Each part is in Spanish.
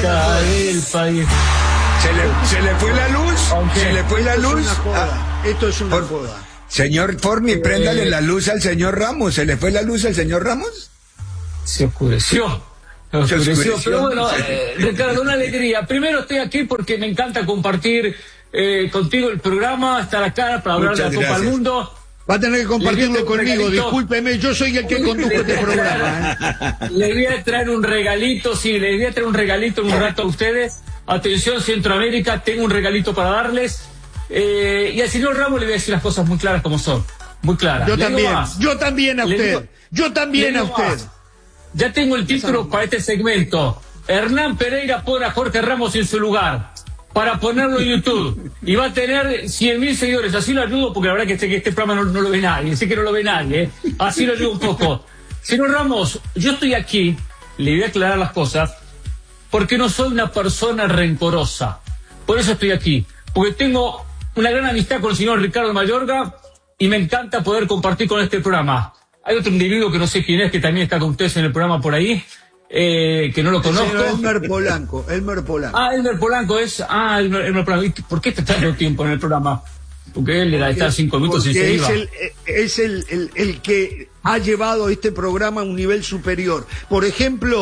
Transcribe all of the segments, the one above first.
mitad del país. ¿Se le fue la luz? Aunque ¿Se le fue la luz? Esto es una joda. Señor Forni, préndale la luz al señor Ramos. ¿Se le fue la luz al señor Ramos? Se oscureció. Pero bueno, Ricardo, una alegría. Primero estoy aquí porque me encanta compartir contigo el programa, estar acá para hablar de la Copa del Mundo. Va a tener que compartirlo conmigo, discúlpeme, yo soy el que conduzco este programa. Les voy a traer un regalito, les voy a traer un regalito en un rato a ustedes. Atención Centroamérica, tengo un regalito para darles. Y al señor Ramos le voy a decir las cosas muy claras como son. Muy claras. Yo también a usted. Ya tengo el título para este segmento. Hernán Pereira pone a Jorge Ramos en su lugar para ponerlo en YouTube. Y va a tener 100.000 seguidores. Así lo ayudo porque la verdad que este programa no lo ve nadie. Sé que no lo ve nadie. Así lo ayudo un poco. Señor Ramos, yo estoy aquí, le voy a aclarar las cosas, porque no soy una persona rencorosa. Por eso estoy aquí. Porque tengo una gran amistad con el señor Ricardo Mayorga y me encanta poder compartir con este programa. Hay otro individuo que no sé quién es, que también está con ustedes en el programa por ahí, que no lo conozco. Elmer Polanco. Elmer Polanco es... Elmer Polanco. ¿Por qué está tanto tiempo en el programa? Porque él era de estar 5 minutos y se iba. Es el que ha llevado este programa a un nivel superior. Por ejemplo,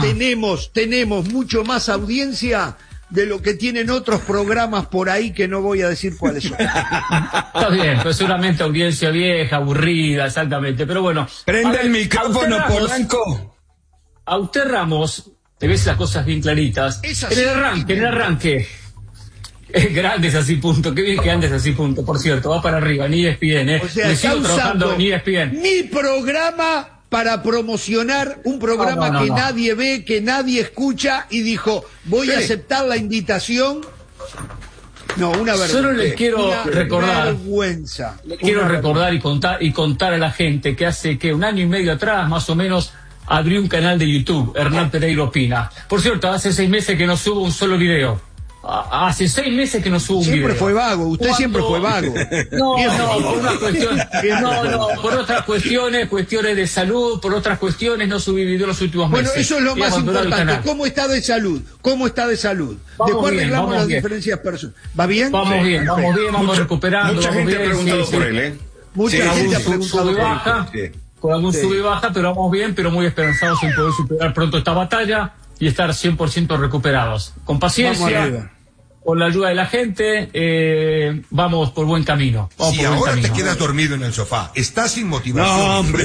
tenemos mucho más audiencia de lo que tienen otros programas por ahí que no voy a decir cuáles son. Está bien, pues seguramente audiencia vieja, aburrida, exactamente, pero bueno. Prende el micrófono, Polanco. A usted, Ramos, te ves las cosas bien claritas. En el arranque. Grandes así, punto. Qué bien que andes así, punto. Por cierto, va para arriba, ni ESPN, O sea, me sigo trabajando ni ESPN. Mi programa para promocionar un programa nadie ve, que nadie escucha, y dijo, voy a aceptar la invitación. No, una vergüenza. Solo les quiero recordar. Vergüenza. Les quiero recordar y contar a la gente que hace un año y medio atrás, más o menos, abrí un canal de YouTube, Hernán Pereira Opina. Por cierto, hace 6 meses que no subo un solo video. Hace 6 meses que no subo un video. Siempre fue vago, usted siempre fue vago. No, por una cuestión, por otras cuestiones de salud, por otras cuestiones no subí video los últimos meses. Bueno, eso es lo más importante. ¿Cómo está de salud? Después arreglamos las diferencias personales. ¿Va bien? Vamos bien, vamos recuperando. Mucha gente ha preguntado por él, Mucha gente ha preguntado por él. Con algún sube y baja, pero vamos bien, pero muy esperanzados en poder superar pronto esta batalla y estar 100% recuperados. Con paciencia, con la ayuda de la gente, vamos por buen camino. Si ahora te quedas dormido en el sofá, estás sin motivación. No, hombre.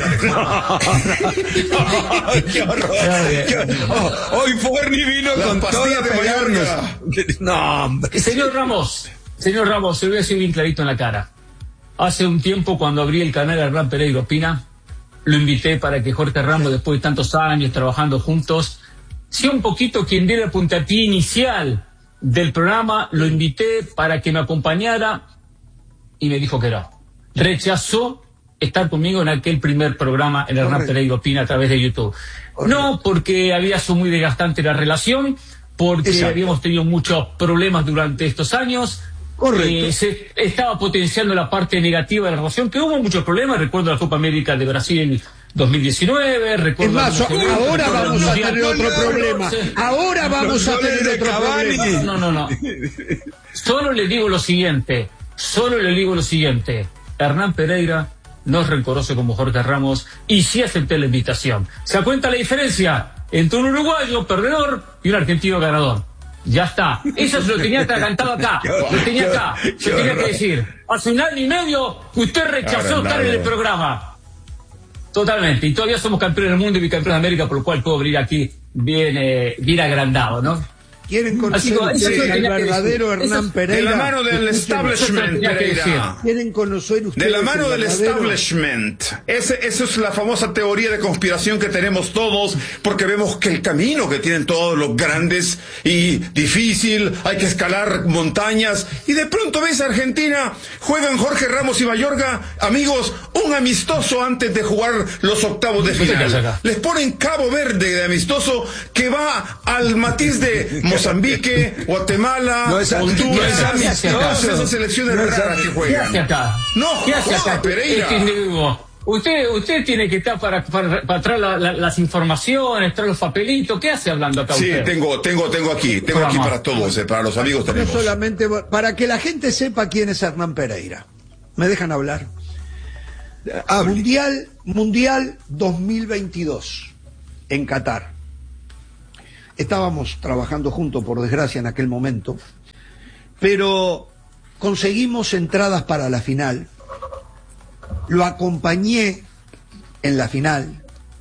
¡Qué horror! Hoy Forni vino con toda de pegarnos. No, hombre. Señor Ramos, se lo voy a decir bien clarito en la cara. Hace un tiempo, cuando abrí el canal Hernán Pereira Opina, lo invité para que Jorge Ramos, después de tantos años trabajando juntos, sea un poquito quien diera el puntapié inicial del programa. Lo invité para que me acompañara y me dijo que no. Rechazó estar conmigo en aquel primer programa, en Hernán Pereira Opina, a través de YouTube. No porque había sido muy desgastante la relación, porque habíamos tenido muchos problemas durante estos años. Se estaba potenciando la parte negativa de la relación, que hubo muchos problemas. Recuerdo la Copa América de Brasil 2019, recuerdo... Es más, ahora vamos a tener otro problema. Ahora vamos a tener otro problema. No. Solo le digo lo siguiente. Hernán Pereira no es rencoroso como Jorge Ramos y sí acepté la invitación. ¿Se da cuenta la diferencia entre un uruguayo perdedor y un argentino ganador? Ya está. Eso se lo tenía cantado acá. Lo tenía acá. Se tenía que decir. Hace 1 año y medio usted rechazó estar en el programa. Totalmente. Y todavía somos campeones del mundo y bicampeones de América, por lo cual puedo venir aquí bien agrandado, ¿no? ¿Quieren conocer ustedes al verdadero Hernán Pereira? De la mano del establishment, Pereira. ¿Quieren conocer ustedes de la mano del establishment? Esa es la famosa teoría de conspiración que tenemos todos, porque vemos que el camino que tienen todos los grandes y difícil, hay que escalar montañas, y de pronto ves a Argentina, juegan Jorge Ramos y Mayorga, amigos, un amistoso antes de jugar los octavos de final. Les ponen Cabo Verde de amistoso, que va al matiz de Mozambique, Guatemala, Honduras, todas esas selecciones raras que juegan. ¿Qué hace acá? ¿Qué hace acá, Pereira? usted tiene que estar para traer las informaciones, traer los papelitos. ¿Qué hace hablando acá usted? Sí, tengo aquí para todos, para los amigos tenemos. No solamente para que la gente sepa quién es Hernán Pereira. ¿Me dejan hablar? Mundial 2022 en Qatar. Estábamos trabajando juntos, por desgracia, en aquel momento, pero conseguimos entradas para la final. Lo acompañé en la final,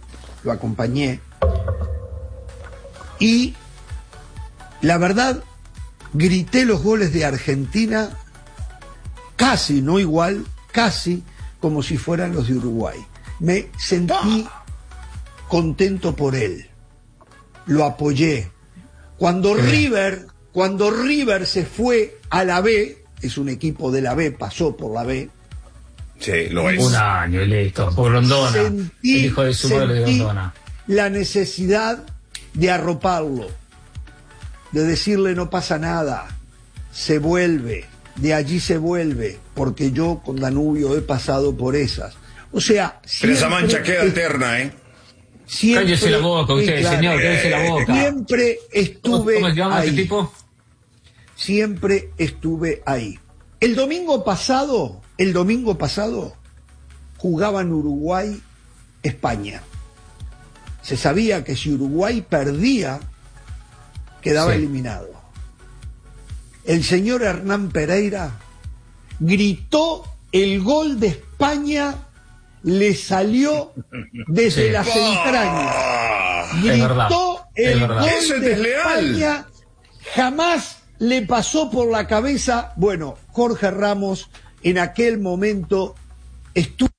y la verdad, grité los goles de Argentina casi, no igual, casi como si fueran los de Uruguay. Me sentí contento por él, lo apoyé. Cuando River se fue a la B, es un equipo de la B, pasó por la B. Sí, lo es. Un año y listo, por Rondona, el hijo de su madre de Rondona. La necesidad de arroparlo, de decirle no pasa nada, se vuelve, de allí se vuelve, porque yo con Danubio he pasado por esas. O sea, pero esa mancha queda eterna, Cállese la boca usted, claro, señor, cállese la boca. Siempre estuve ¿Cómo se llama ahí. ese tipo? Siempre estuve ahí. El domingo pasado jugaban Uruguay-España. Se sabía que si Uruguay perdía, quedaba eliminado. El señor Hernán Pereira gritó el gol de España, le salió desde las entrañas. Gritó el gol de España, jamás le pasó por la cabeza. Bueno, Jorge Ramos en aquel momento estuvo